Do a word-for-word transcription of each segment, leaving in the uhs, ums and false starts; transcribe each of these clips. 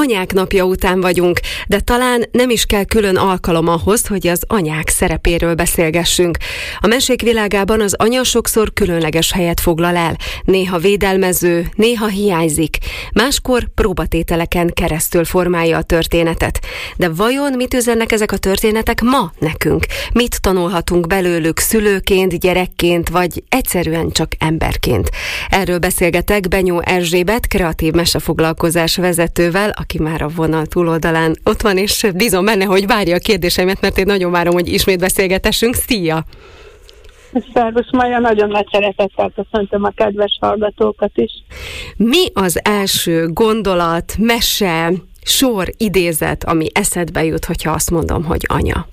Anyák napja után vagyunk, de talán nem is kell külön alkalom ahhoz, hogy az anyák szerepéről beszélgessünk. A mesék világában az anya sokszor különleges helyet foglal el, néha védelmező, néha hiányzik, máskor próbatételeken keresztül formálja a történetet. De vajon mit üzennek ezek a történetek ma nekünk? Mit tanulhatunk belőlük szülőként, gyerekként, vagy egyszerűen csak emberként? Erről beszélgetek Benyó Erzsébet, kreatív mesefoglalkozás vezetővel, aki már a vonal túloldalán ott van, és bízom benne, hogy várja a kérdéseimet, mert én nagyon várom, hogy ismét beszélgetessünk. Szia! Szervusz, Maja, nagyon nagy szeretettel köszöntöm a kedves hallgatókat is. Mi az első gondolat, mese, sor, idézet, ami eszedbe jut, hogyha azt mondom, hogy anya?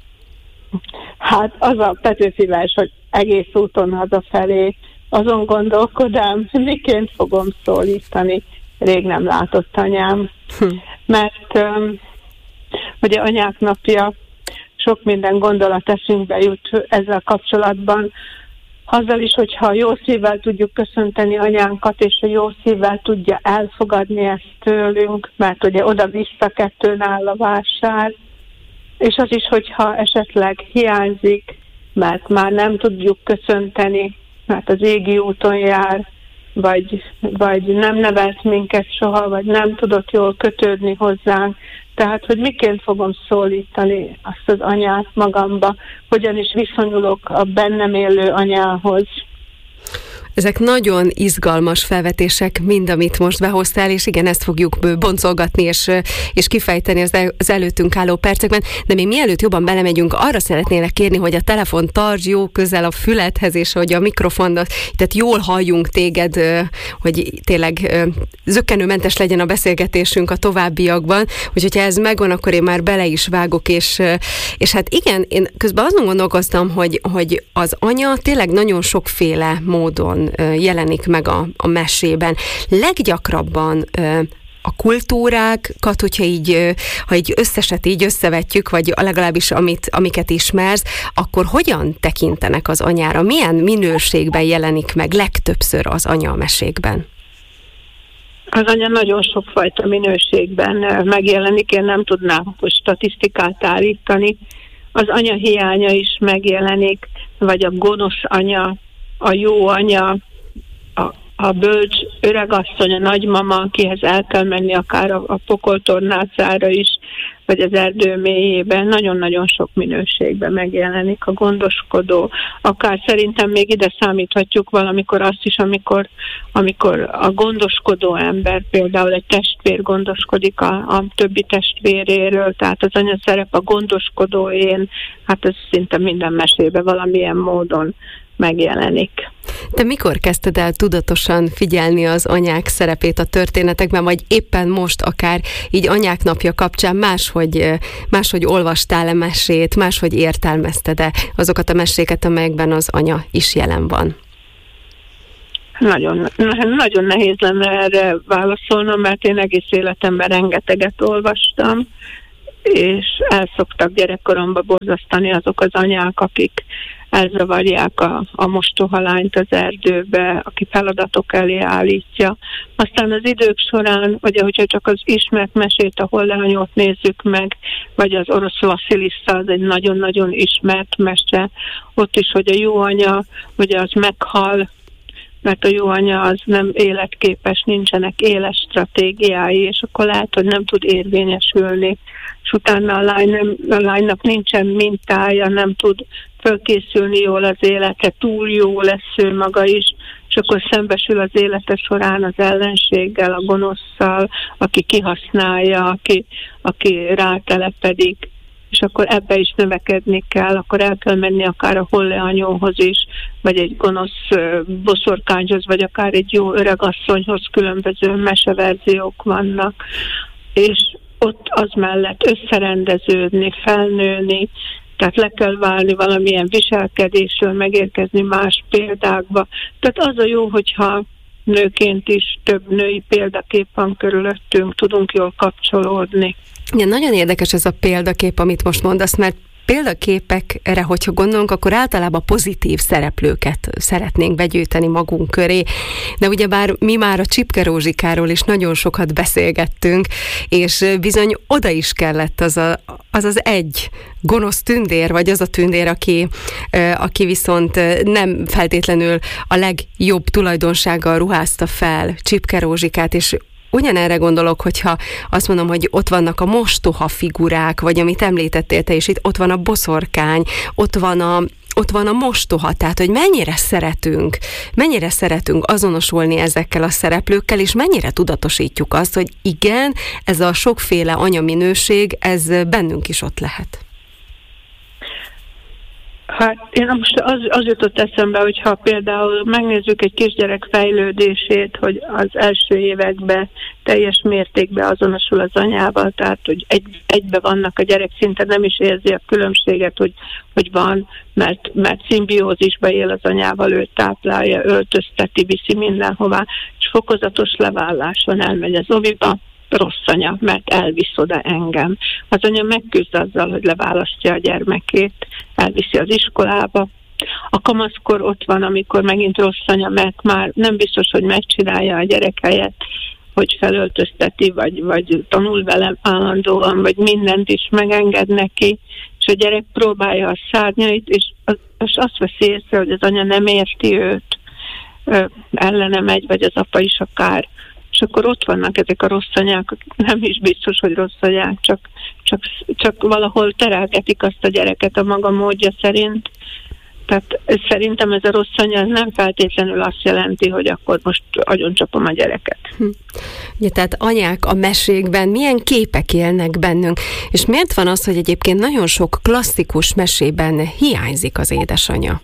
Hát az a Petőfi vers, hogy egész úton hazafelé, azon gondolkodám, miként fogom szólítani rég nem látott anyám. Hm. Mert um, ugye anyák napja, sok minden gondolat eszünkbe jut ezzel kapcsolatban. Azzal is, hogyha jó szívvel tudjuk köszönteni anyánkat, és a jó szívvel tudja elfogadni ezt tőlünk, mert ugye oda-vissza kettőn áll a vásár. És az is, hogyha esetleg hiányzik, mert már nem tudjuk köszönteni, mert az égi úton jár, vagy, vagy nem nevelt minket soha, vagy nem tudott jól kötődni hozzánk. Tehát, hogy miként fogom szólítani azt az anyát magamba, hogyan is viszonyulok a bennem élő anyához. Ezek nagyon izgalmas felvetések, mind, amit most behoztál, és igen, ezt fogjuk boncolgatni és, és kifejteni az, el, az előttünk álló percekben. De még mielőtt jobban belemegyünk, arra szeretnélek kérni, hogy a telefon tartsd jó közel a fülethez, és hogy a mikrofondat, tehát jól halljunk téged, hogy tényleg zökkenőmentes legyen a beszélgetésünk a továbbiakban. Úgyhogy ha ez megvan, akkor én már bele is vágok, és, és hát igen, én közben azon gondolkoztam, hogy, hogy az anya tényleg nagyon sokféle módon jelenik meg a, a mesében. Leggyakrabban a kultúrákat, hogyha így, ha így összeset így összevetjük, vagy legalábbis amit, amiket ismersz, akkor hogyan tekintenek az anyára? Milyen minőségben jelenik meg legtöbbször az anya a mesékben? Az anya nagyon sokfajta minőségben megjelenik, én nem tudnám statisztikát állítani. Az anya hiánya is megjelenik, vagy a gonosz anya, a jó anya, a, a bölcs öregasszony, a nagymama, akihez el kell menni akár a, a pokoltornácára is, vagy az erdő mélyében, nagyon-nagyon sok minőségben megjelenik a gondoskodó. Akár szerintem még ide számíthatjuk valamikor azt is, amikor, amikor a gondoskodó ember, például egy testvér gondoskodik a, a többi testvéréről, tehát az anya szerep a gondoskodóén, hát ez szinte minden mesében valamilyen módon megjelenik. Te mikor kezdted el tudatosan figyelni az anyák szerepét a történetekben, vagy éppen most akár így anyák napja kapcsán máshogy, máshogy olvastál-e mesét, máshogy értelmezted-e azokat a meséket, amelyekben az anya is jelen van? Nagyon, nagyon nehéz lenne erre válaszolnom, mert én egész életemben rengeteget olvastam, és el szoktak gyerekkoromban borzasztani azok az anyák, akik elzavarják a, a mostohalányt az erdőbe, aki feladatok elé állítja. Aztán az idők során, ugye, hogyha csak az ismert mesét, a Holle-anyót nézzük meg, vagy az orosz Vasilissa, az egy nagyon-nagyon ismert mese, ott is, hogy a jó anya, ugye az meghal, mert a jó anya az nem életképes, nincsenek éles stratégiái, és akkor lehet, hogy nem tud érvényesülni, és utána a, lány nem, a lánynak nincsen mintája, nem tud fölkészülni jól az életre, túl jó lesz ő maga is, és akkor szembesül az élete során az ellenséggel, a gonoszszal, aki kihasználja, aki, aki rátelepedik, és akkor ebbe is növekedni kell, akkor el kell menni akár a Holle-anyóhoz is, vagy egy gonosz boszorkányhoz, vagy akár egy jó öregasszonyhoz, különböző meseverziók vannak, és ott az mellett összerendeződni, felnőni, tehát le kell válni valamilyen viselkedésről, megérkezni más példákba. Tehát az a jó, hogyha nőként is több női példakép van körülöttünk, tudunk jól kapcsolódni. Ja, nagyon érdekes ez a példakép, amit most mondasz, mert példaképekre, hogyha gondolunk, akkor általában pozitív szereplőket szeretnénk begyűjteni magunk köré. De ugyebár mi már a Csipke Rózsikáról is nagyon sokat beszélgettünk, és bizony oda is kellett az a, az, az egy gonosz tündér, vagy az a tündér, aki, aki viszont nem feltétlenül a legjobb tulajdonsággal ruházta fel Csipke Rózsikát, és ugyanerre gondolok, hogyha azt mondom, hogy ott vannak a mostoha figurák, vagy amit említettél te is, itt ott van a boszorkány, ott van a, ott van a mostoha, tehát hogy mennyire szeretünk, mennyire szeretünk azonosulni ezekkel a szereplőkkel, és mennyire tudatosítjuk azt, hogy igen, ez a sokféle anyaminőség, ez bennünk is ott lehet. Hát én most az, az jutott eszembe, hogyha például megnézzük egy kisgyerek fejlődését, hogy az első években teljes mértékben azonosul az anyával, tehát hogy egy, egybe vannak, a gyerek szinte nem is érzi a különbséget, hogy, hogy van, mert, mert szimbiózisba él az anyával, őt táplálja, öltözteti, viszi mindenhová, és fokozatos leválás van, elmegy az oviba, rossz anya, mert elvisz oda engem. Az anya megküzd azzal, hogy leválasztja a gyermekét, elviszi az iskolába. A kamaszkor ott van, amikor megint rossz anya, mert már nem biztos, hogy megcsinálja a gyerek helyett, hogy felöltözteti, vagy, vagy tanul velem állandóan, vagy mindent is megenged neki, és a gyerek próbálja a szárnyait, és, az, és azt veszi észre, hogy az anya nem érti őt, ellene megy, vagy az apa is akár. És akkor ott vannak ezek a rossz anyák, nem is biztos, hogy rossz anyák, csak, csak, csak valahol terelgetik azt a gyereket a maga módja szerint. Tehát szerintem ez a rossz anya nem feltétlenül azt jelenti, hogy akkor most agyoncsapom a gyereket. Hm. Ugye, tehát anyák a mesékben milyen képek élnek bennünk, és miért van az, hogy egyébként nagyon sok klasszikus mesében hiányzik az édesanya?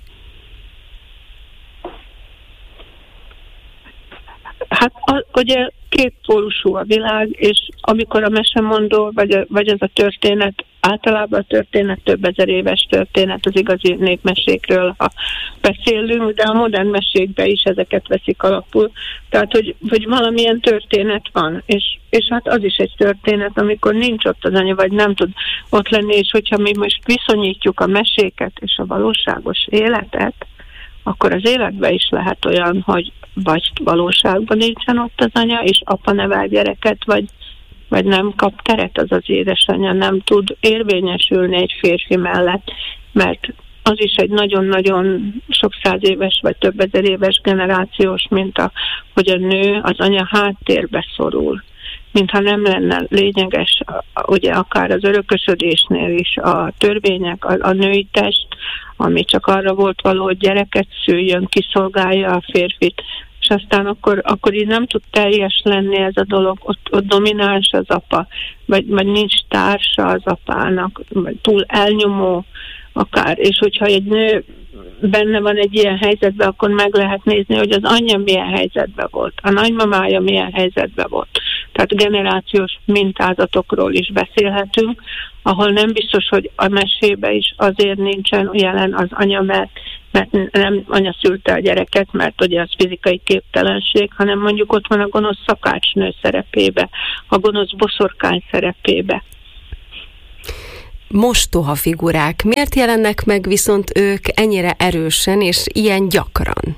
Hát a, ugye kétpólusú a világ, és amikor a mesemondó, vagy, a, vagy az a történet, általában a történet több ezer éves történet, az igazi népmesékről, ha beszélünk, de a modern mesékben is ezeket veszik alapul. Tehát, hogy, hogy valamilyen történet van, és, és hát az is egy történet, amikor nincs ott az anya, vagy nem tud ott lenni, és hogyha mi most viszonyítjuk a meséket és a valóságos életet, akkor az életben is lehet olyan, hogy vagy valóságban nincsen ott az anya, és apa nevel gyereket, vagy, vagy nem kap teret az az édesanyja, nem tud érvényesülni egy férfi mellett, mert az is egy nagyon-nagyon sok száz éves, vagy több ezer éves generációs minta, hogy a nő, az anya háttérbe szorul. Mintha nem lenne lényeges, ugye akár az örökösödésnél is a törvények, a, a női test, ami csak arra volt való, hogy gyereket szüljön, kiszolgálja a férfit, és aztán akkor, akkor így nem tud teljes lenni ez a dolog, ott, ott domináns az apa, vagy, vagy nincs társa az apának, vagy túl elnyomó akár, és hogyha egy nő benne van egy ilyen helyzetben, akkor meg lehet nézni, hogy az anyja milyen helyzetben volt, a nagymamája milyen helyzetben volt. Tehát generációs mintázatokról is beszélhetünk, ahol nem biztos, hogy a mesébe is azért nincsen jelen az anya, mert, mert nem anya szülte a gyereket, mert ugye az fizikai képtelenség, hanem mondjuk ott van a gonosz szakácsnő szerepébe, a gonosz boszorkány szerepébe. Mostoha figurák. Miért jelennek meg viszont ők ennyire erősen és ilyen gyakran?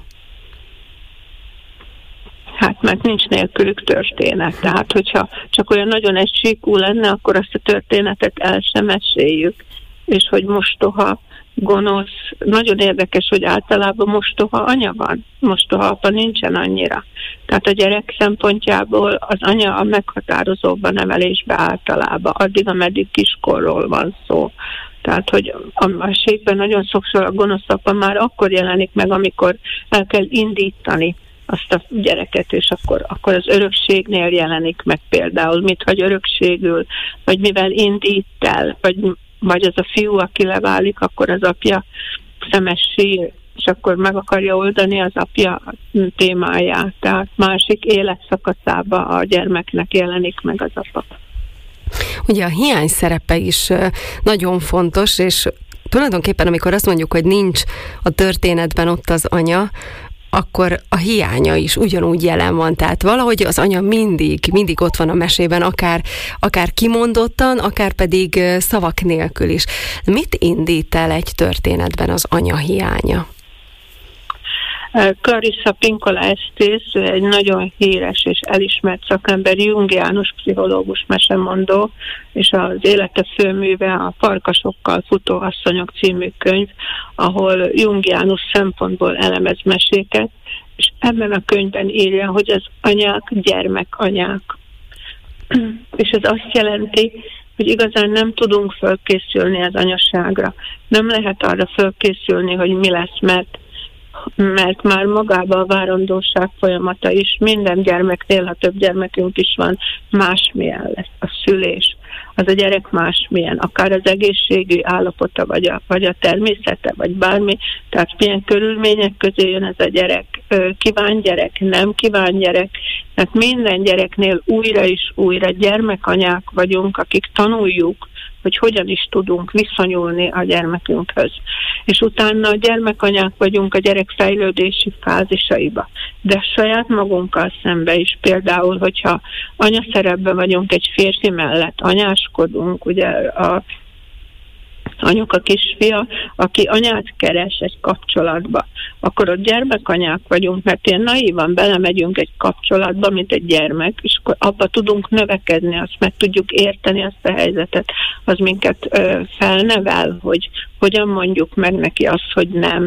Hát mert nincs nélkülük történet. Tehát, hogyha csak olyan nagyon egysíkú lenne, akkor azt a történetet el sem meséljük. És hogy mostoha, gonosz, nagyon érdekes, hogy általában mostoha anya van. Mostoha apa nincsen annyira. Tehát a gyerek szempontjából az anya a meghatározóbb a nevelésbe általában, addig, ameddig kiskorról van szó. Tehát, hogy a mesékben nagyon sokszor a gonosz apa már akkor jelenik meg, amikor el kell indítani azt a gyereket, és akkor, akkor az örökségnél jelenik meg például, mit hagy örökségül, vagy mivel indít el, vagy, vagy az a fiú, aki leválik, akkor az apja szemes sír, és akkor meg akarja oldani az apja témáját. Tehát másik életszakaszába a gyermeknek jelenik meg az apa. Ugye a hiány szerepe is nagyon fontos, és tulajdonképpen amikor azt mondjuk, hogy nincs a történetben ott az anya, akkor a hiánya is ugyanúgy jelen van. Tehát valahogy az anya mindig, mindig ott van a mesében, akár, akár kimondottan, akár pedig szavak nélkül is. Mit indít el egy történetben az anya hiánya? Clarissa Pinkola Estés egy nagyon híres és elismert szakember, jungiánus pszichológus, mesemondó, és az élete főműve a Farkasokkal futó asszonyok című könyv, ahol jungiánus szempontból elemez meséket, és ebben a könyvben írja, hogy az anyák gyermekanyák. És ez azt jelenti, hogy igazán nem tudunk fölkészülni az anyaságra. Nem lehet arra fölkészülni, hogy mi lesz, mert mert már magában a várandóság folyamata is minden gyermeknél, ha több gyermekünk is van, másmilyen lesz a szülés. Az a gyerek másmilyen, akár az egészségügyi állapota, vagy a, vagy a természete, vagy bármi, tehát milyen körülmények közé jön ez a gyerek, kíván gyerek, nem kíván gyerek, tehát minden gyereknél újra és újra gyermekanyák vagyunk, akik tanuljuk, hogy hogyan is tudunk viszonyulni a gyermekünkhöz. És utána a gyermekanyák vagyunk a gyerek fejlődési fázisaiba. De saját magunkkal szembe is, például, hogyha anyaszerepben vagyunk egy férfi mellett, anyáskodunk, ugye a anyuka kisfia, aki anyát keres egy kapcsolatba, akkor ott gyermekanyák vagyunk, mert ilyen naívan belemegyünk egy kapcsolatba, mint egy gyermek, és akkor abba tudunk növekedni, azt meg tudjuk érteni azt a helyzetet, az minket ö, felnevel, hogy hogyan mondjuk meg neki azt, hogy nem.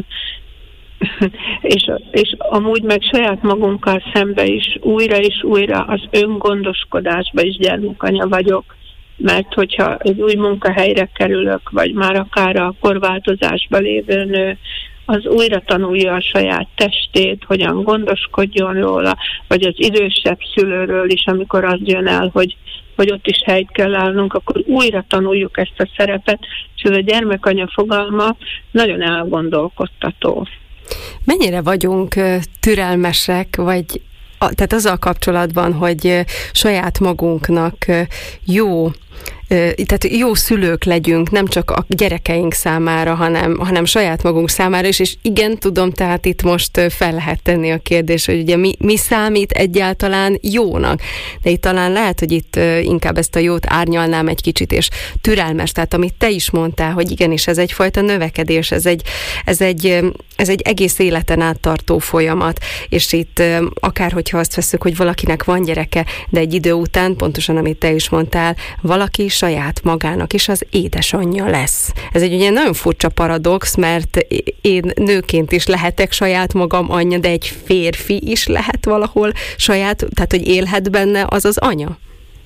és, és amúgy meg saját magunkkal szembe is újra és újra az öngondoskodásba is gyermekanya vagyok, mert hogyha egy új munkahelyre kerülök, vagy már akár a korváltozásban lévő nő, az újra tanulja a saját testét, hogyan gondoskodjon róla, vagy az idősebb szülőről is, amikor az jön el, hogy, hogy ott is helyt kell állnunk, akkor újra tanuljuk ezt a szerepet, és ez a gyermekanya fogalma nagyon elgondolkodtató. Mennyire vagyunk türelmesek, vagy A, tehát azzal kapcsolatban, hogy saját magunknak jó, tehát jó szülők legyünk, nem csak a gyerekeink számára, hanem, hanem saját magunk számára is, és igen, tudom, tehát itt most fel lehet tenni a kérdés, hogy ugye mi, mi számít egyáltalán jónak, de itt talán lehet, hogy itt inkább ezt a jót árnyalnám egy kicsit, és türelmes, tehát amit te is mondtál, hogy igenis ez egyfajta növekedés, ez egy, ez egy, ez egy egész életen át tartó folyamat, és itt akár, hogyha azt veszük, hogy valakinek van gyereke, de egy idő után, pontosan amit te is mondtál, valaki saját magának is az édesanyja lesz. Ez egy ugye nagyon furcsa paradox, mert én nőként is lehetek saját magam anyja, de egy férfi is lehet valahol saját, tehát hogy élhet benne az az anya.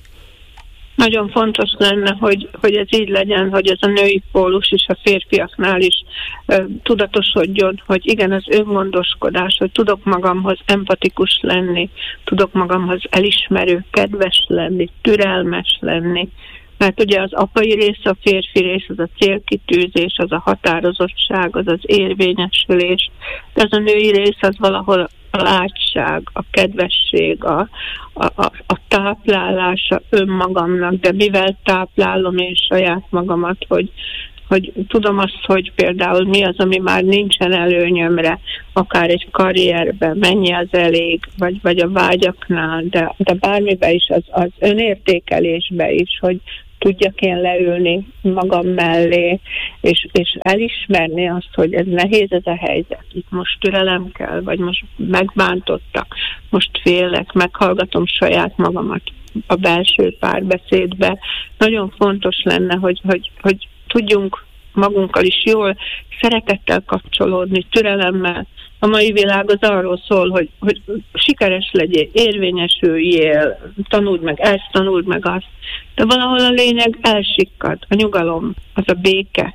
Nagyon fontos lenne, hogy, hogy ez így legyen, hogy ez a női pólus is a férfiaknál is uh, tudatosodjon, hogy igen, az öngondoskodás, hogy tudok magamhoz empatikus lenni, tudok magamhoz elismerő, kedves lenni, türelmes lenni. Mert ugye az apai rész, a férfi rész, az a célkitűzés, az a határozottság, az az érvényesülés, de az a női rész az valahol a látság, a kedvesség, a, a, a, a táplálása önmagamnak, de mivel táplálom én saját magamat, hogy, hogy tudom azt, hogy például mi az, ami már nincsen előnyömre, akár egy karrierben, mennyi az elég, vagy, vagy a vágyaknál, de, de bármiben is, az, az önértékelésbe is, hogy tudjak én leülni magam mellé, és, és elismerni azt, hogy ez nehéz ez a helyzet, itt most türelem kell, vagy most megbántottak, most félek, meghallgatom saját magamat a belső párbeszédbe. Nagyon fontos lenne, hogy, hogy, hogy tudjunk magunkkal is jól, szeretettel kapcsolódni, türelemmel. A mai világ az arról szól, hogy, hogy sikeres legyél, érvényesüljél, tanuld meg ezt, tanuld meg azt. De valahol a lényeg elsikkad, a nyugalom, az a béke.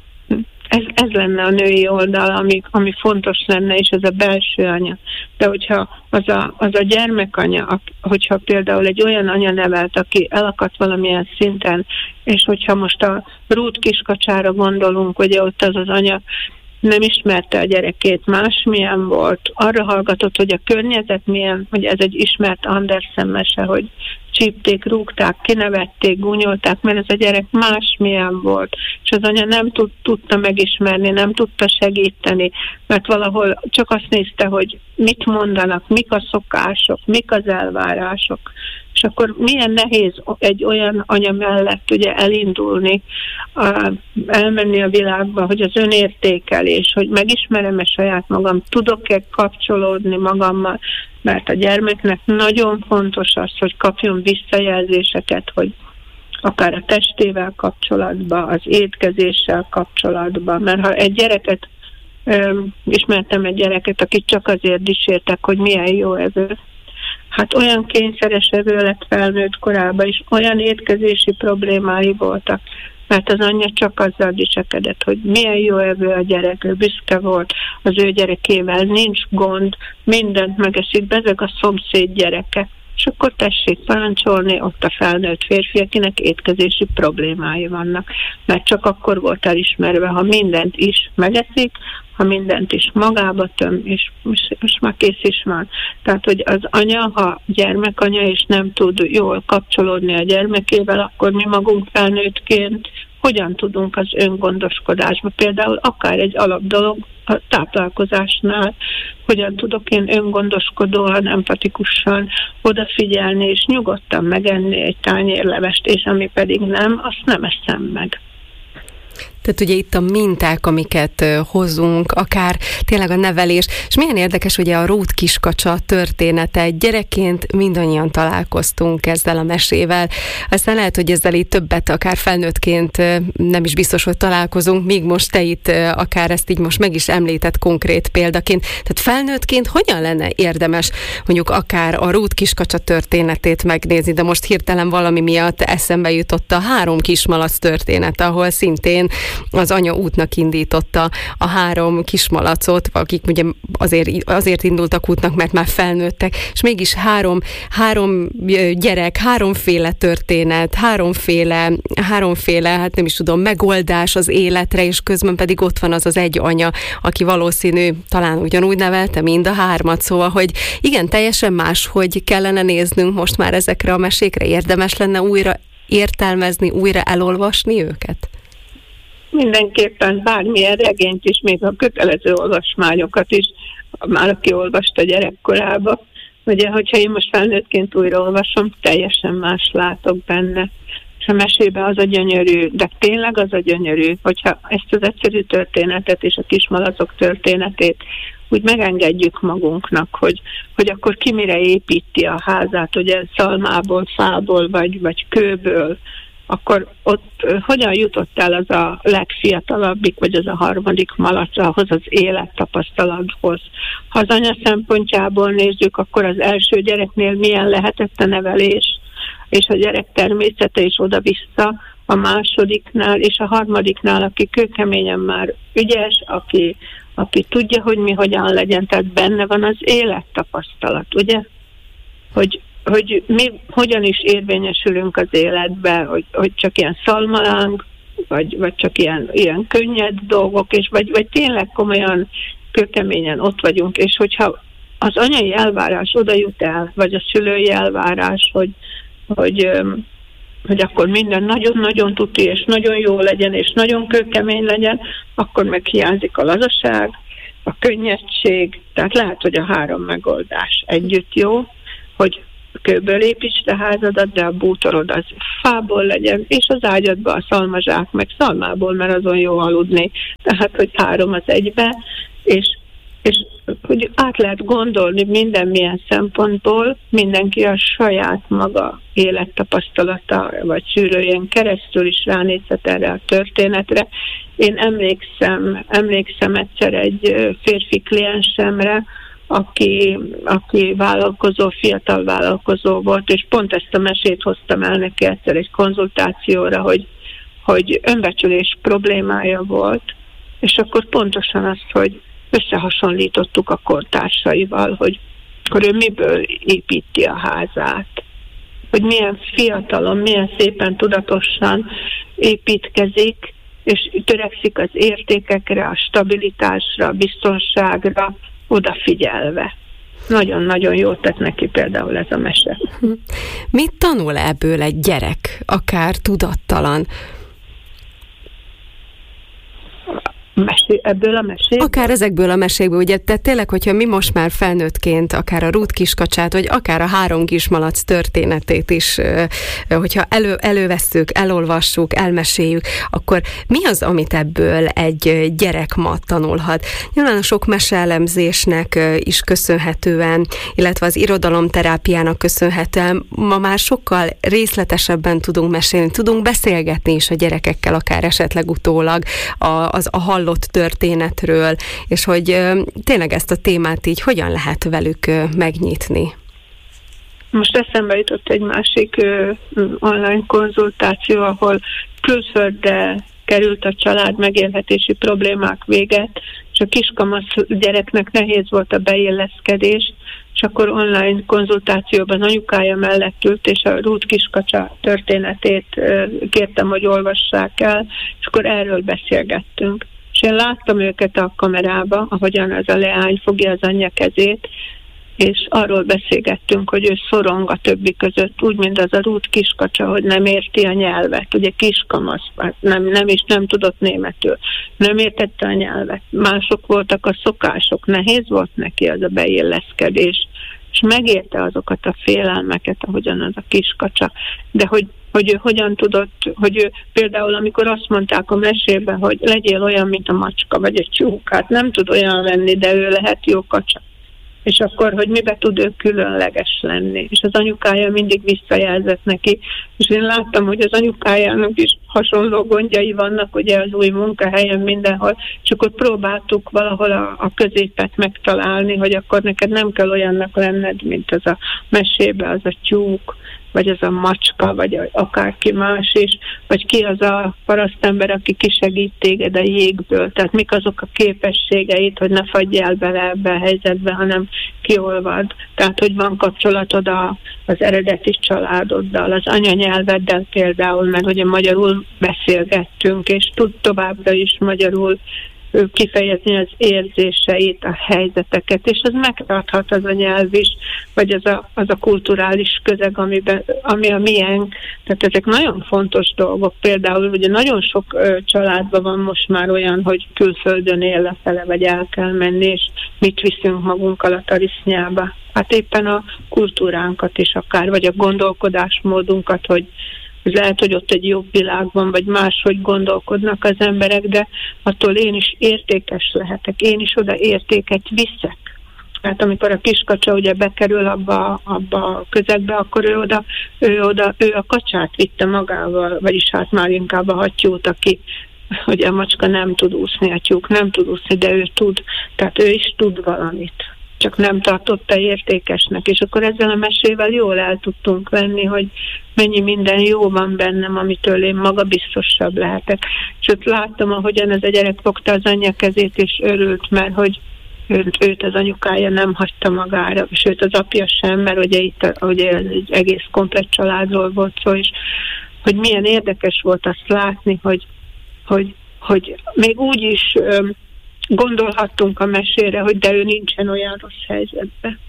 Ez, ez lenne a női oldal, ami, ami fontos lenne, és ez a belső anya. De hogyha az a, az a gyermekanya, hogyha például egy olyan anya nevelt, aki elakadt valamilyen szinten, és hogyha most a Ruth kiskacsára gondolunk, ugye ott az az anya nem ismerte a gyerekét, másmilyen volt, arra hallgatott, hogy a környezet milyen, hogy ez egy ismert Andersen mese, hogy csípték, rúgták, kinevették, gúnyolták, mert ez a gyerek másmilyen volt, és az anya nem tud, tudta megismerni, nem tudta segíteni, mert valahol csak azt nézte, hogy mit mondanak, mik a szokások, mik az elvárások, és akkor milyen nehéz egy olyan anya mellett ugye elindulni, a, elmenni a világba, hogy az önértékelés, hogy megismerem-e saját magam, tudok-e kapcsolódni magammal, mert a gyermeknek nagyon fontos az, hogy kapjon visszajelzéseket, hogy akár a testével kapcsolatban, az étkezéssel kapcsolatban, mert ha egy gyereket, öm, ismertem egy gyereket, akit csak azért dicsértek, hogy milyen jó evő, hát olyan kényszeres evő lett felnőtt korában is, olyan étkezési problémái voltak, mert az anyja csak azzal dicsekedett, hogy milyen jó evő a gyerek, ő büszke volt az ő gyerekével, nincs gond, mindent megeszik, bezeg a szomszéd gyereke. És akkor tessék parancsolni, ott a felnőtt férfi, akinek étkezési problémái vannak. Mert csak akkor volt elismerve, ha mindent is megeszik, ha mindent is magába töm, és most már kész is van. Tehát, hogy az anya, ha gyermekanya, és nem tud jól kapcsolódni a gyermekével, akkor mi magunk felnőttként hogyan tudunk az öngondoskodásba, például akár egy alapdolog a táplálkozásnál, hogyan tudok én öngondoskodóan, empatikusan odafigyelni, és nyugodtan megenni egy tányérlevest, és ami pedig nem, azt nem eszem meg. Tehát ugye itt a minták, amiket hozunk, akár tényleg a nevelés, és milyen érdekes ugye a Ruth kiskacsa története. Gyerekként mindannyian találkoztunk ezzel a mesével, aztán lehet, hogy ezzel így többet akár felnőttként nem is biztos, hogy találkozunk, míg most te itt akár ezt így most meg is említett konkrét példaként. Tehát felnőttként hogyan lenne érdemes mondjuk akár a Ruth kiskacsa történetét megnézni, de most hirtelen valami miatt eszembe jutott a három kismalac történet, ahol szintén az anya útnak indította a három kismalacot, akik ugye azért, azért indultak útnak, mert már felnőttek, és mégis három, három gyerek, háromféle történet, háromféle, háromféle, hát nem is tudom, megoldás az életre, és közben pedig ott van az az egy anya, aki valószínű, talán ugyanúgy nevelte mind a hármat, szóval, hogy igen, teljesen más, hogy kellene néznünk most már ezekre a mesékre, érdemes lenne újra értelmezni, újra elolvasni őket? Mindenképpen bármilyen regényt is, még a kötelező olvasmányokat is, már aki olvasta gyerekkorába. Ugye, hogyha én most felnőttként újra olvasom, teljesen más látok benne. És a mesében az a gyönyörű, de tényleg az a gyönyörű, hogyha ezt az egyszerű történetet és a kismalacok történetét úgy megengedjük magunknak, hogy, hogy akkor ki mire építi a házát, ugye szalmából, fából vagy, vagy kőből, akkor ott hogyan jutott el az a legfiatalabbik, vagy az a harmadik malac ahhoz az élettapasztalathoz. Ha az anya szempontjából nézzük, akkor az első gyereknél milyen lehetett a nevelés, és a gyerek természete is oda-vissza, a másodiknál és a harmadiknál, aki kőkeményen már ügyes, aki, aki tudja, hogy mi hogyan legyen, tehát benne van az élettapasztalat, ugye? Hogy hogy mi hogyan is érvényesülünk az életbe, hogy, hogy csak ilyen szalmaláng, vagy, vagy csak ilyen, ilyen könnyed dolgok, és vagy, vagy tényleg komolyan, kőkeményen ott vagyunk, és hogyha az anyai elvárás oda jut el, vagy a szülői elvárás, hogy, hogy, hogy akkor minden nagyon-nagyon tuti, és nagyon jó legyen, és nagyon kőkemény legyen, akkor meg hiányzik a lazaság, a könnyedség, tehát lehet, hogy a három megoldás együtt jó, hogy kőből építsd a házadat, de a bútorod az fából legyen, és az ágyadba a szalmazsák meg szalmából, mert azon jó aludni. Tehát, hogy három az egybe, és, és hogy át lehet gondolni minden milyen szempontból, mindenki a saját maga élettapasztalata, vagy szűrőjén keresztül is ránézhet erre a történetre. Én emlékszem, emlékszem egyszer egy férfi kliensemre, Aki, aki vállalkozó, fiatal vállalkozó volt, és pont ezt a mesét hoztam el neki egyszer egy konzultációra, hogy, hogy önbecsülés problémája volt, és akkor pontosan azt, hogy összehasonlítottuk a kortársaival, hogy akkor ő miből építi a házát, hogy milyen fiatalon, milyen szépen tudatosan építkezik, és törekszik az értékekre, a stabilitásra, a biztonságra, odafigyelve. nagyon-nagyon jót tett neki például ez a mese. Mit tanul ebből egy gyerek, akár tudattalan? Mesé, ebből a meséből? Akár ezekből a mesékből, ugye, tehát tényleg, hogyha mi most már felnőttként, akár a Ruth kiskacsát, vagy akár a három kismalac történetét is, hogyha elő, elővesszük, elolvassuk, elmeséljük, akkor mi az, amit ebből egy gyerek ma tanulhat? Nyilván a sok meseelemzésnek is köszönhetően, illetve az irodalomterápiának köszönhetően ma már sokkal részletesebben tudunk mesélni, tudunk beszélgetni is a gyerekekkel, akár esetleg utólag a, az a hallott történetről, és hogy ö, tényleg ezt a témát így hogyan lehet velük ö, megnyitni? Most eszembe jutott egy másik ö, online konzultáció, ahol külföldre került a család, megélhetési problémák véget, és a kiskamasz gyereknek nehéz volt a beilleszkedés, és akkor online konzultációban anyukája mellett ült, és a Ruth kiskacsa történetét ö, kértem, hogy olvassák el, és akkor erről beszélgettünk. És én láttam őket a kamerába, ahogyan ez a leány fogja az anyja kezét, és arról beszélgettünk, hogy ő szorong a többi között, úgy, mint az a Ruth kiskacsa, hogy nem érti a nyelvet. Ugye kiskamasz, nem, nem is nem tudott németül. Nem értette a nyelvet. Mások voltak a szokások, nehéz volt neki az a beilleszkedés, és megérte azokat a félelmeket, ahogyan az a kiskacsa. De hogy hogy ő hogyan tudott, hogy ő például amikor azt mondták a mesében, hogy legyél olyan, mint a macska, vagy egy tyúk, hát nem tud olyan lenni, de ő lehet jó kacsa. És akkor, hogy mibe tud ő különleges lenni. És az anyukája mindig visszajelzett neki. És én láttam, hogy az anyukájának is hasonló gondjai vannak, ugye az új munkahelyen mindenhol, és akkor próbáltuk valahol a, a középet megtalálni, hogy akkor neked nem kell olyannak lenned, mint az a mesébe, az a tyúk, vagy az a macska, vagy akárki más is, vagy ki az a parasztember, aki kisegít téged a jégből. Tehát mik azok a képességeit, hogy ne fagyjál bele ebbe a helyzetbe, hanem kiolvad. Tehát, hogy van kapcsolatod a, az eredeti családoddal, az anyanyelveddel például, mert ugye magyarul beszélgettünk, és tud továbbra is magyarul kifejezni az érzéseit, a helyzeteket, és az megtarthat az a nyelv is, vagy az a, az a kulturális közeg, amiben, ami a miénk. Tehát ezek nagyon fontos dolgok. Például ugye nagyon sok ö, családban van most már olyan, hogy külföldön él lefele, vagy el kell menni, és mit viszünk magunkkal a tarisznyába. Hát éppen a kultúránkat is akár, vagy a gondolkodásmódunkat, hogy lehet, hogy ott egy jobb világban, vagy máshogy gondolkodnak az emberek, de attól én is értékes lehetek, én is oda értéket viszek. Tehát amikor a kiskacsa ugye bekerül abba, abba a közegbe, akkor ő oda, ő oda, ő a kacsát vitte magával, vagyis hát már inkább a hattyút, aki ugye a macska nem tud úszni, a tyúk nem tud úszni, de ő tud, tehát ő is tud valamit. Csak nem tartotta értékesnek, és akkor ezzel a mesével jól el tudtunk venni, hogy mennyi minden jó van bennem, amitől én magabiztosabb lehetek. És ott láttam, ahogyan ez a gyerek fogta az anyja kezét, és örült, mert hogy őt, őt az anyukája nem hagyta magára, és őt az apja sem, mert ugye itt ugye egy egész komplett családról volt szó, és hogy milyen érdekes volt azt látni, hogy, hogy, hogy még úgy is gondolhattunk a mesére, hogy de ő nincsen olyan rossz helyzetben.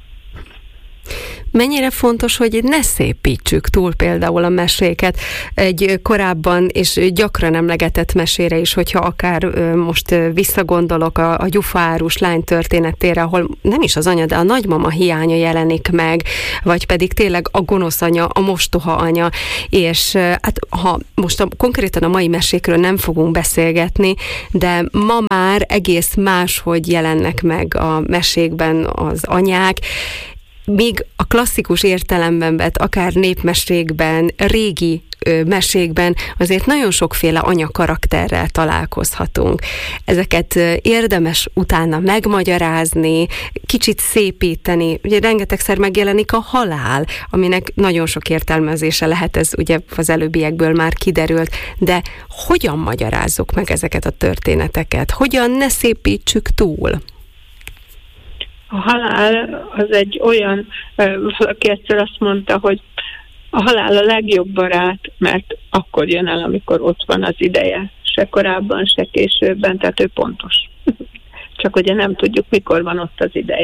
Mennyire fontos, hogy ne szépítsük túl például a meséket. Egy korábban és gyakran emlegetett mesére is, hogyha akár most visszagondolok a, a gyufárus lány történetére, ahol nem is az anya, de a nagymama hiánya jelenik meg, vagy pedig tényleg a gonosz anya, a mostoha anya, és hát ha most a, konkrétan a mai mesékről nem fogunk beszélgetni, de ma már egész máshogy jelennek meg a mesékben az anyák, míg a klasszikus értelemben vett, akár népmesékben, régi ö, mesékben azért nagyon sokféle anyakarakterrel találkozhatunk. Ezeket ö, érdemes utána megmagyarázni, kicsit szépíteni. Ugye rengetegszer megjelenik a halál, aminek nagyon sok értelmezése lehet, ez ugye az előbbiekből már kiderült, de hogyan magyarázzuk meg ezeket a történeteket? Hogyan ne szépítsük túl? A halál az egy olyan, valaki egyszer azt mondta, hogy a halál a legjobb barát, mert akkor jön el, amikor ott van az ideje. Se korábban, se későbben, tehát ő pontos. Csak ugye nem tudjuk, mikor van ott az ideje.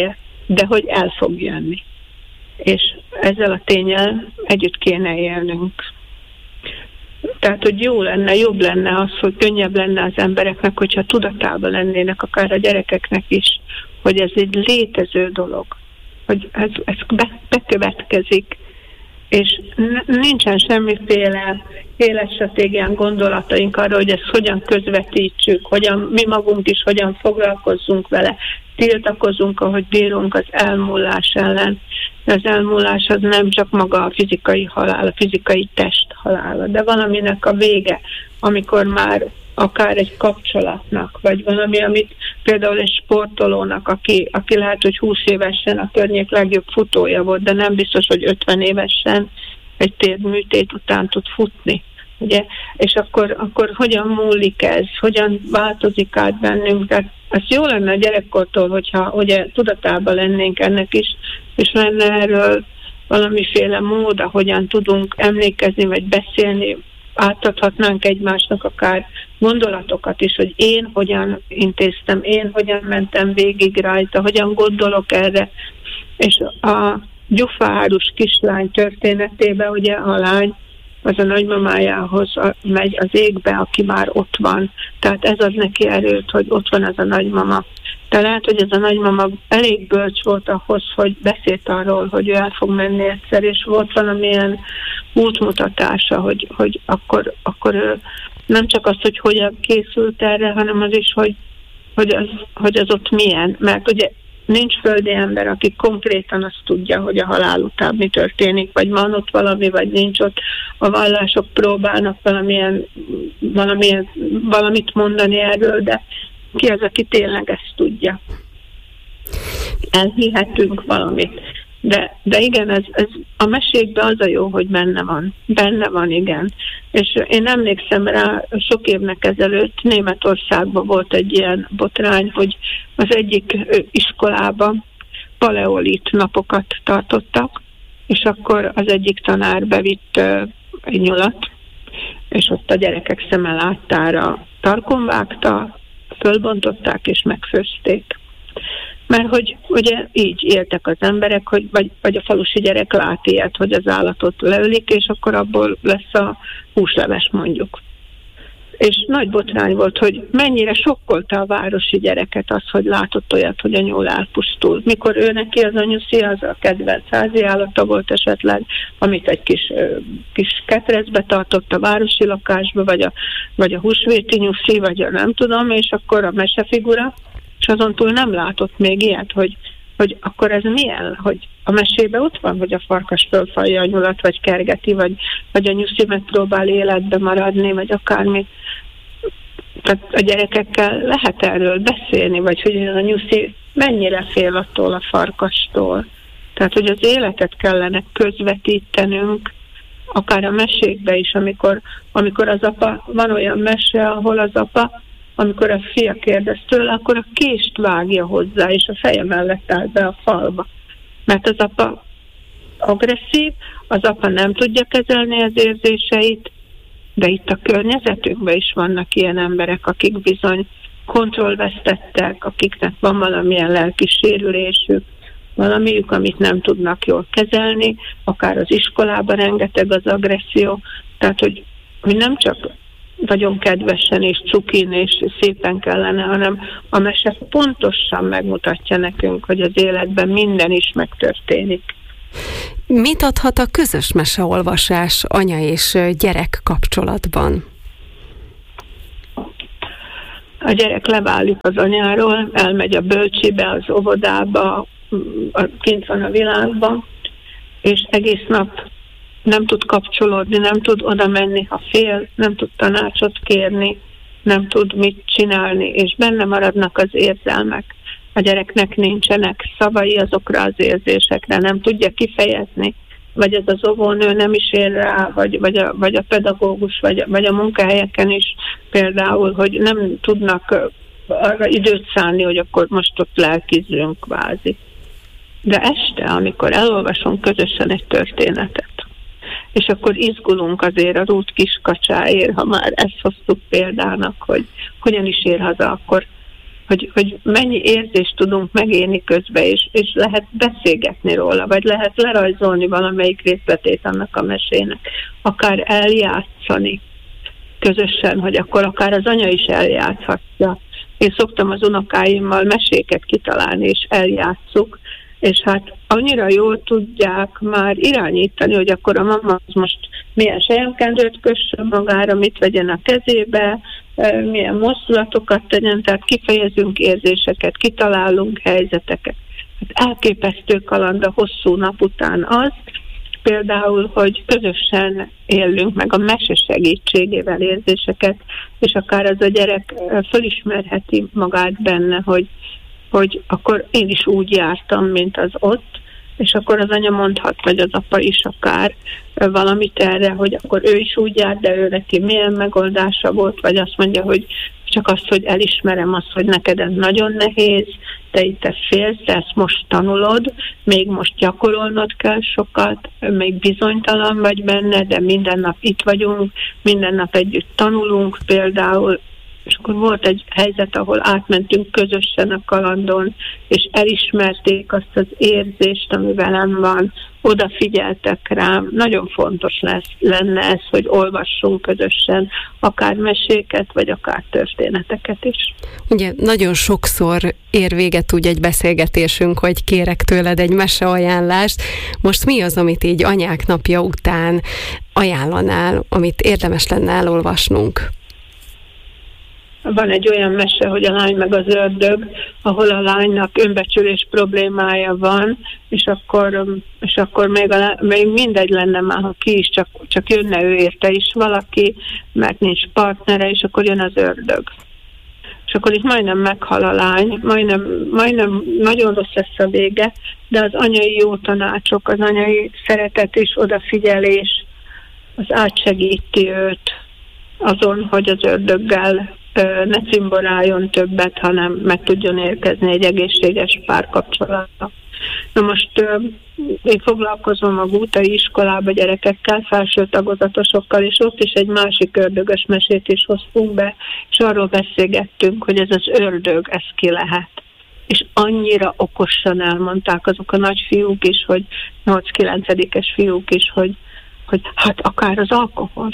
de hogy el fog jönni. És ezzel a ténnyel együtt kéne élnünk. Tehát, hogy jó lenne, jobb lenne az, hogy könnyebb lenne az embereknek, hogyha tudatában lennének, akár a gyerekeknek is, hogy ez egy létező dolog, hogy ez, ez be, bekövetkezik, és nincsen semmiféle életstratégián gondolataink arra, hogy ezt hogyan közvetítsük, hogyan mi magunk is hogyan foglalkozzunk vele, tiltakozunk, ahogy bírunk az elmúlás ellen. Az elmúlás az nem csak maga a fizikai halál, a fizikai test halála, de valaminek a vége, amikor már akár egy kapcsolatnak, vagy valami, amit például egy sportolónak, aki, aki lehet, hogy húsz évesen a környék legjobb futója volt, de nem biztos, hogy ötven évesen egy térdműtét után tud futni. Ugye? És akkor, akkor hogyan múlik ez, hogyan változik át bennünk, tehát ez jó lenne a gyerekkortól, hogyha ugye tudatában lennénk ennek is, és lenne erről valamiféle mód, ahogyan tudunk emlékezni, vagy beszélni, átadhatnánk egymásnak akár gondolatokat is, hogy én hogyan intéztem, én hogyan mentem végig rajta, hogyan gondolok erre. És a gyufárus kislány történetében ugye a lány az a nagymamájához megy az égbe, aki már ott van. Tehát ez ad neki erőt, hogy ott van az a nagymama. De lehet, hogy ez a nagymama elég bölcs volt ahhoz, hogy beszélt arról, hogy ő el fog menni egyszer, és volt valamilyen útmutatása, hogy, hogy akkor, akkor ő nem csak az, hogy hogyan készült erre, hanem az is, hogy, hogy, az, hogy az ott milyen. Mert ugye nincs földi ember, aki konkrétan azt tudja, hogy a halál után mi történik, vagy van ott valami, vagy nincs ott. A vallások próbálnak valamilyen, valamilyen, valamit mondani erről, de ki az, aki tényleg ezt tudja? Elhihetünk valamit. De, de igen, ez, ez a mesékben az a jó, hogy benne van. Benne van, igen. És én emlékszem rá, sok évnek ezelőtt Németországban volt egy ilyen botrány, hogy az egyik iskolában paleolit napokat tartottak, és akkor az egyik tanár bevitt egy nyulat, és ott a gyerekek szeme láttára tarkon vágta, fölbontották és megfőzték. Mert hogy ugye így éltek az emberek, hogy vagy, vagy a falusi gyerek lát ilyet, hogy az állatot leölik, és akkor abból lesz a húsleves mondjuk. És nagy botrány volt, hogy mennyire sokkolta a városi gyereket az, hogy látott olyat, hogy a nyúl elpusztul. Mikor ő neki az a nyuszi, az a kedvenc házi állata volt esetleg, amit egy kis, kis ketrezbe tartott a városi lakásba, vagy a, vagy a húsvéti nyuszi, vagy a nem tudom, és akkor a mesefigura, és azon túl nem látott még ilyet, hogy, hogy akkor ez milyen, hogy a mesében ott van, hogy a farkas fölfalja a nyulat, vagy kergeti, vagy, vagy a nyuszi megpróbál életbe maradni, vagy akármi. Tehát a gyerekekkel lehet erről beszélni, vagy hogy a nyuszi mennyire fél attól a farkastól. Tehát, hogy az életet kellene közvetítenünk, akár a mesékbe is, amikor, amikor az apa, van olyan mese, ahol az apa, amikor a fia kérdez tőle, akkor a kést vágja hozzá, és a feje mellett áll be a falba. Mert az apa agresszív, az apa nem tudja kezelni az érzéseit, de itt a környezetünkben is vannak ilyen emberek, akik bizony kontrollvesztettek, akiknek van valamilyen lelki sérülésük, valamiük, amit nem tudnak jól kezelni, akár az iskolában rengeteg az agresszió, tehát hogy, hogy nem csak nagyon kedvesen és cukin és szépen kellene, hanem a mese pontosan megmutatja nekünk, hogy az életben minden is megtörténik. Mit adhat a közös meseolvasás anya és gyerek kapcsolatban? A gyerek leválik az anyáról, elmegy a bölcsibe, az óvodába, kint van a világban, és egész nap nem tud kapcsolódni, nem tud oda menni, ha fél, nem tud tanácsot kérni, nem tud mit csinálni, és benne maradnak az érzelmek. A gyereknek nincsenek szavai azokra az érzésekre, nem tudja kifejezni, vagy ez az óvónő nem is ér rá, vagy, vagy, a, vagy a pedagógus, vagy, vagy a munkahelyeken is például, hogy nem tudnak arra időt szállni, hogy akkor most ott lelkizzünk kvázi. De este, amikor elolvasunk közösen egy történetet, és akkor izgulunk azért a Rút kiskacsáért, ha már ezt hoztuk példának, hogy hogyan is ér haza, akkor, hogy, hogy mennyi érzést tudunk megélni közben, és, és lehet beszélgetni róla, vagy lehet lerajzolni valamelyik részletét annak a mesének, akár eljátszani közösen, hogy akkor akár az anya is eljátszhatja. Én szoktam az unokáimmal meséket kitalálni, és eljátszuk, és hát annyira jól tudják már irányítani, hogy akkor a mama az most milyen selyemkendőt kössön magára, mit vegyen a kezébe, milyen mozdulatokat tegyen, tehát kifejezünk érzéseket, kitalálunk helyzeteket. Hát elképesztő kaland a hosszú nap után az, például, hogy közösen élünk meg a mese segítségével érzéseket, és akár az a gyerek fölismerheti magát benne, hogy, hogy akkor én is úgy jártam, mint az ott, és akkor az anya mondhat, vagy az apa is akár valamit erre, hogy akkor ő is úgy járt, de ő neki milyen megoldása volt, vagy azt mondja, hogy csak azt, hogy elismerem azt, hogy neked ez nagyon nehéz, te itt ezt félsz, de ezt most tanulod, még most gyakorolnod kell sokat, még bizonytalan vagy benne, de minden nap itt vagyunk, minden nap együtt tanulunk például, és akkor volt egy helyzet, ahol átmentünk közösen a kalandon, és elismerték azt az érzést, ami velem van, odafigyeltek rám. Nagyon fontos lesz, lenne ez, hogy olvassunk közösen, akár meséket, vagy akár történeteket is. Ugye nagyon sokszor ér véget úgy egy beszélgetésünk, hogy kérek tőled egy meseajánlást. Most mi az, amit így anyák napja után ajánlanál, amit érdemes lenne elolvasnunk? Van egy olyan mese, hogy a lány meg az ördög, ahol a lánynak önbecsülés problémája van, és akkor, és akkor még, a, még mindegy lenne már, ha ki is, csak, csak jönne ő érte is valaki, mert nincs partnere, és akkor jön az ördög. És akkor itt majdnem meghal a lány, majdnem, majdnem nagyon rossz lesz a vége, de az anyai jó tanácsok, az anyai szeretet és odafigyelés, az átsegíti őt azon, hogy az ördöggel ne cimboráljon többet, hanem meg tudjon érkezni egy egészséges párkapcsolatra. Na most én foglalkozom a Gútai iskolában gyerekekkel, felső tagozatosokkal, és ott is egy másik ördögös mesét is hoztunk be, és arról beszélgettünk, hogy ez az ördög, ez ki lehet. És annyira okosan elmondták azok a nagy fiúk is, hogy nyolc-kilencedikes fiúk is, hogy, hogy hát akár az alkohol,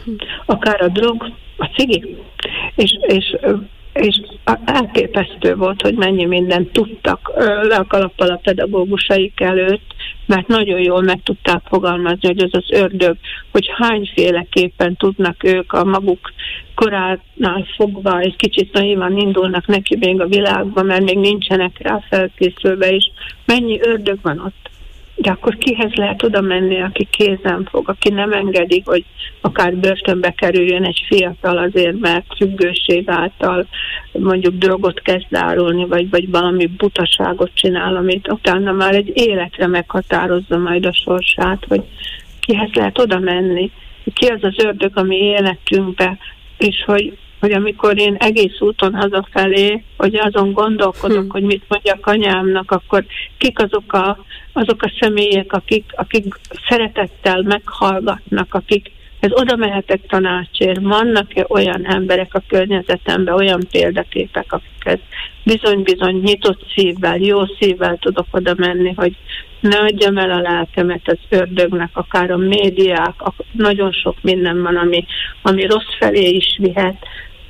akár a drog, a cigi. És, és, és elképesztő volt, hogy mennyi mindent tudtak le a kalappal a pedagógusaik előtt, mert nagyon jól meg tudták fogalmazni, hogy ez az ördög, hogy hányféleképpen tudnak ők a maguk koránál fogva egy kicsit naivan indulnak neki még a világban, mert még nincsenek rá felkészülve, és mennyi ördög van ott. De akkor kihez lehet oda menni, aki kézen fog, aki nem engedi, hogy akár börtönbe kerüljön egy fiatal azért, mert függőség által mondjuk drogot kezd árulni, vagy, vagy valami butaságot csinál, amit utána már egy életre meghatározza majd a sorsát, hogy kihez lehet oda menni, ki az az ördög, ami életünkbe, és hogy hogy amikor én egész úton hazafelé, hogy azon gondolkodok, hmm. hogy mit mondjak anyámnak, akkor kik azok a, azok a személyek, akik, akik szeretettel meghallgatnak, akik ez oda mehetek tanácsért, vannak-e olyan emberek a környezetemben, olyan példaképek, akikhez bizony-bizony nyitott szívvel, jó szívvel tudok oda menni, hogy ne adjam el a lelkemet az ördögnek, akár a médiák, nagyon sok minden van, ami, ami rossz felé is vihet,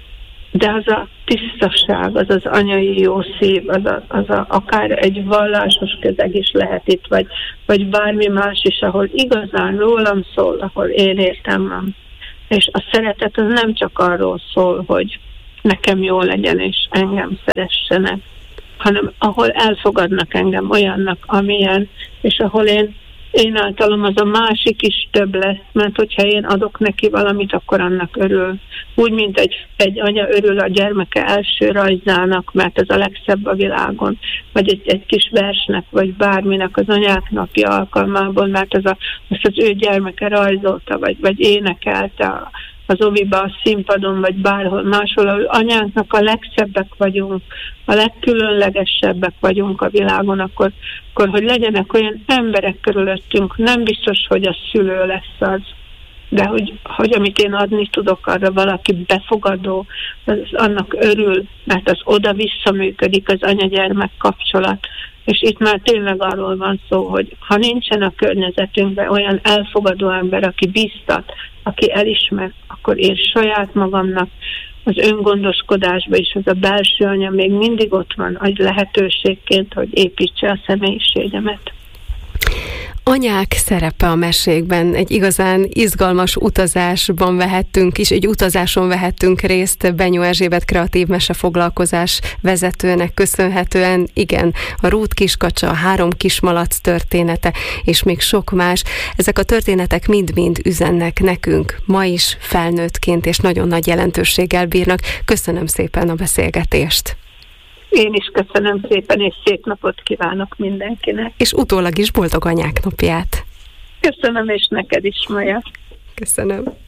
de az a tisztaság, az az anyai jó szív, az, a, az a, akár egy vallásos közeg is lehet itt, vagy, vagy bármi más is, ahol igazán rólam szól, ahol én értem van. És a szeretet az nem csak arról szól, hogy nekem jó legyen, és engem szeressenek, hanem ahol elfogadnak engem olyannak, amilyen, és ahol én én általam az a másik is több lesz, mert hogyha én adok neki valamit, akkor annak örül. Úgy, mint egy, egy anya örül a gyermeke első rajzának, mert ez a legszebb a világon, vagy egy, egy kis versnek, vagy bárminek az anyák napja alkalmából, mert az a, azt az ő gyermeke rajzolta, vagy, vagy énekelte az oviba, a színpadon, vagy bárhol máshol. Az anyánknak a legszebbek vagyunk, a legkülönlegesebbek vagyunk a világon, akkor, akkor hogy legyenek olyan emberek körülöttünk, nem biztos, hogy a szülő lesz az, de hogy, hogy amit én adni tudok, arra valaki befogadó, az annak örül, mert az oda-vissza működik az anya-gyermek kapcsolat. És itt már tényleg arról van szó, hogy ha nincsen a környezetünkben olyan elfogadó ember, aki bíztat, aki elismer, akkor én saját magamnak az öngondoskodásba is az a belső anya még mindig ott van, egy lehetőségként, hogy építse a személyiségemet. Anyák szerepe a mesékben. Egy igazán izgalmas utazásban vehettünk is, egy utazáson vehettünk részt Benyó Erzsébet kreatív mesefoglalkozás vezetőnek köszönhetően. Igen, a Rút kiskacsa, a három kismalac története, és még sok más. Ezek a történetek mind-mind üzennek nekünk, ma is felnőttként, és nagyon nagy jelentőséggel bírnak. Köszönöm szépen a beszélgetést. Én is köszönöm szépen, és szép napot kívánok mindenkinek. És utólag is boldog anyák napját. Köszönöm, és neked is, Maja. Köszönöm.